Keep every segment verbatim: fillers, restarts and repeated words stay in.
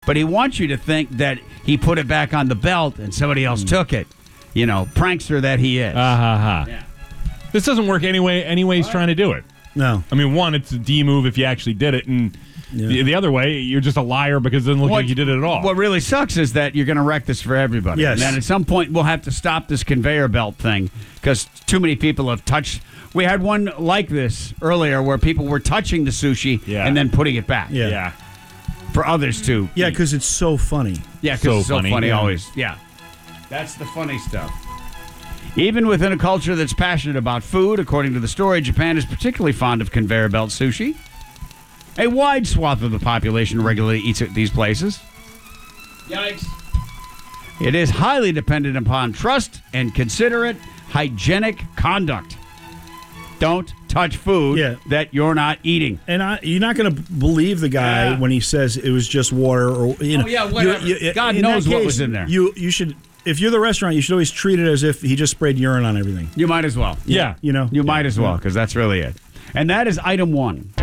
but he wants you to think that he put it back on the belt and somebody else mm. took it. You know, prankster that he is. Ah, ha, ha. Yeah. This doesn't work anyway. Anyway, he's trying to do it. No. I mean, one, it's a D move if you actually did it, and yeah. the, the other way, you're just a liar because it doesn't look what, like you did it at all. What really sucks is that you're going to wreck this for everybody. Yes. And then at some point, we'll have to stop this conveyor belt thing because too many people have touched. We had one like this earlier where people were touching the sushi yeah. and then putting it back. Yeah. yeah. For others to Yeah, because it's so funny. Yeah, because so it's so funny, funny yeah. always. Yeah. That's the funny stuff. Even within a culture that's passionate about food, according to the story, Japan is particularly fond of conveyor belt sushi. A wide swath of the population regularly eats at these places. Yikes. It is highly dependent upon trust and considerate hygienic conduct. Don't touch food yeah. that you're not eating. And I, you're not going to believe the guy yeah. when he says it was just water or you know. Oh, yeah, whatever. You, you, God knows case, what was in there. You you should. If you're the restaurant, you should always treat it as if he just sprayed urine on everything. You might as well. Yeah. You know? You yeah. might as well, because that's really it. And that is item one.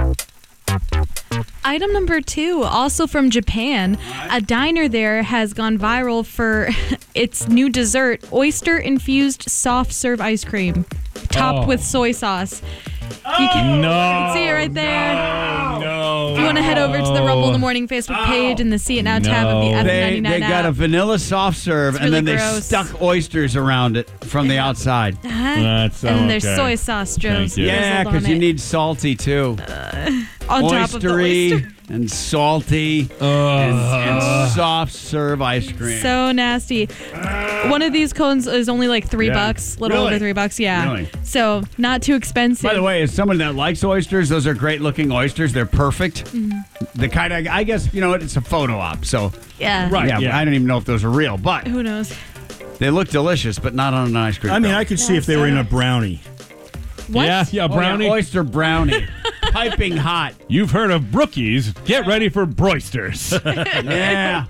Item number two, also from Japan. A diner there has gone viral for its new dessert, oyster-infused soft-serve ice cream, topped oh. with soy sauce. Oh, you can, no, you can see it right there. No, no. If you want to head over to the Rumble in the Morning Facebook page and the See It Now tab of the F ninety-nine They, they got app. a vanilla soft serve, It's and really then gross. they stuck oysters around it from the outside. Uh-huh. That's and okay. there's soy sauce, Joe. Thank you. Yeah, because you need salty, too. Uh, on top of the Oystery oyster. and salty uh, and, and soft serve ice cream. So nasty. One of these cones is only like three Yeah. bucks, a little Really? over three bucks. Yeah. Really? So not too expensive. By the way, as someone that likes oysters, those are great-looking oysters. They're perfect. Mm-hmm. The kind of, I guess, you know what? It's a photo op, so yeah. Right. yeah, yeah. I don't even know if those are real, but Who knows? they look delicious, but not on an ice cream. I mean, cone. I could see if they were in a brownie. What? Yeah, yeah, Oh, brownie. yeah, oyster brownie, piping hot. You've heard of brookies. Get ready for broisters. Yeah,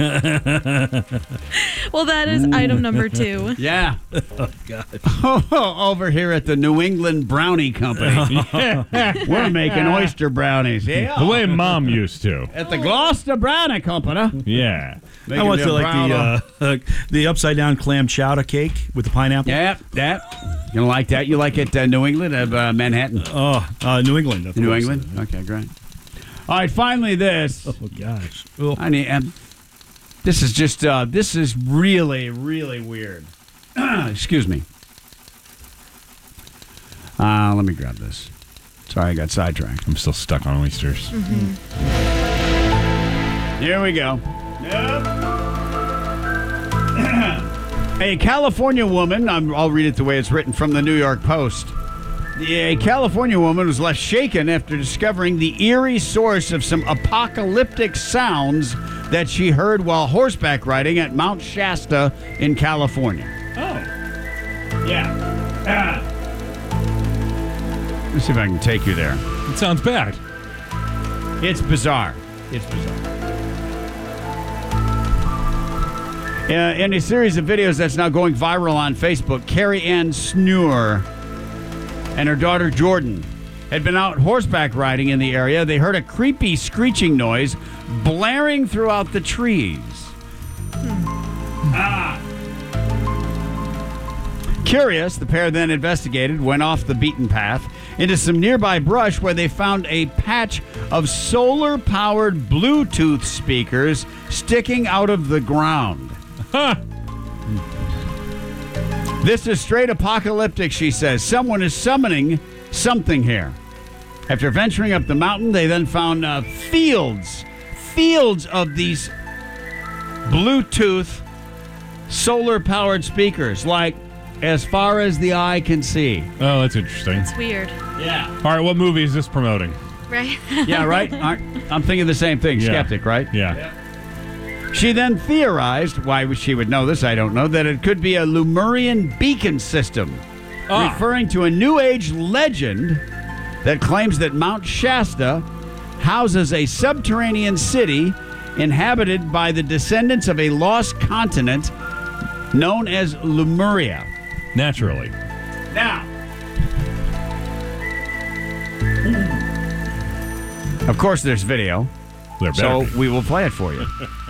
Well, that is item number two. yeah. Oh God! Over here at the New England Brownie Company, we're making oyster brownies. Yeah, The way Mom used to. at the Gloucester Brownie Company. Yeah. I went to like brown- the uh, uh, the upside down clam chowder cake with the pineapple. Yeah, that. You don't like that? You like it, uh, New England, of uh, Manhattan? Oh, uh, New England. of New course. England? Okay, great. All right, finally this. Oh gosh. Oh. I need. Um, this is just. Uh, this is really, really weird. Excuse me. Uh, let me grab this. Sorry, I got sidetracked. I'm still stuck on oysters. Here we go. A California woman, I'm, I'll read it the way it's written from the New York Post. A California woman was left shaken after discovering the eerie source of some apocalyptic sounds that she heard while horseback riding at Mount Shasta in California. Oh. Yeah. Ah. Let's see if I can take you there. It sounds bad. It's bizarre. It's bizarre. Uh, in a series of videos that's now going viral on Facebook, Carrie Ann Snure and her daughter Jordan had been out horseback riding in the area. They heard a creepy screeching noise blaring throughout the trees. Ah. Curious, the pair then investigated, went off the beaten path into some nearby brush where they found a patch of solar-powered Bluetooth speakers sticking out of the ground. Huh. This is straight apocalyptic, she says. Someone is summoning something here. After venturing up the mountain, they then found uh, fields, fields of these Bluetooth solar-powered speakers, like as far as the eye can see. Oh, that's interesting. It's weird. Yeah. All right, what movie is this promoting? Right? Yeah, right? Aren't- I'm thinking the same thing. Yeah. Skeptic, right? Yeah. She then theorized, why she would know this, I don't know, that it could be a Lemurian beacon system, Ah. referring to a New Age legend that claims that Mount Shasta houses a subterranean city inhabited by the descendants of a lost continent known as Lemuria. Naturally. Now, of course, there's video. There better So be. we will play it for you.